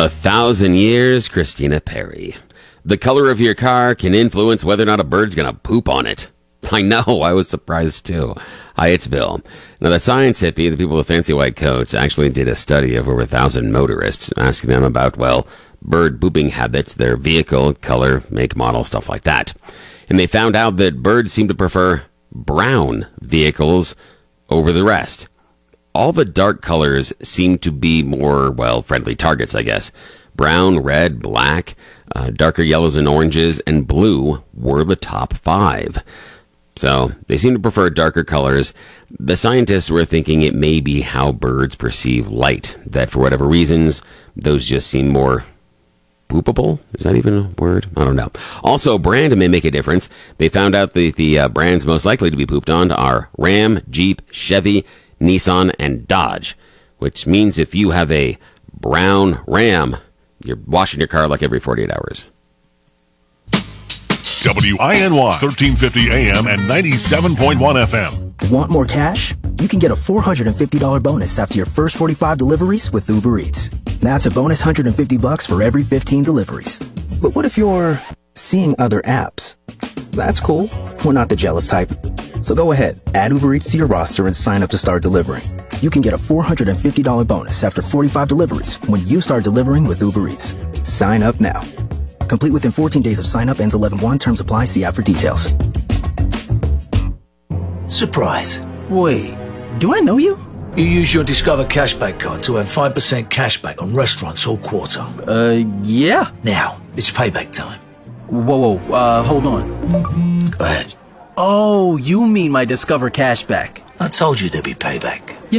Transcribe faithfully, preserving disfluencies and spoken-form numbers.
A thousand years, Christina Perry. The color of your car can influence whether or not a bird's going to poop on it. I know, I was surprised too. Hi, it's Bill. Now, the science hippie, the people with fancy white coats, actually did a study of over a thousand motorists, asking them about, well, bird pooping habits, their vehicle, color, make, model, stuff like that. And they found out that birds seem to prefer brown vehicles over the rest. All the dark colors seem to be more, well, friendly targets, I guess. Brown, red, black, uh, darker yellows and oranges, and blue were the top five. So they seem to prefer darker colors. The scientists were thinking it may be how birds perceive light, that for whatever reasons, those just seem more poopable. Is that even a word? I don't know. Also, brand may make a difference. They found out that the uh, brands most likely to be pooped on are Ram, Jeep, Chevy, Nissan, and Dodge, which means if you have a brown Ram, you're washing your car like every forty-eight hours. W I N Y, thirteen fifty A M and ninety-seven point one F M. Want more cash? You can get a four hundred fifty dollars bonus after your first forty-five deliveries with Uber Eats. That's a bonus one hundred fifty bucks for every fifteen deliveries. But what if you're seeing other apps? That's cool. We're not the jealous type. So go ahead, add Uber Eats to your roster and sign up to start delivering. You can get a four hundred fifty dollars bonus after forty-five deliveries when you start delivering with Uber Eats. Sign up now. Complete within fourteen days of sign up, ends eleven one. Terms apply. See app for details. Surprise. Wait, do I know you? You use your Discover Cashback card to earn five percent cashback on restaurants all quarter. Uh, yeah. Now, it's payback time. Whoa, whoa, uh, hold on. Go ahead. Oh, you mean my Discover Cashback. I told you there'd be payback. You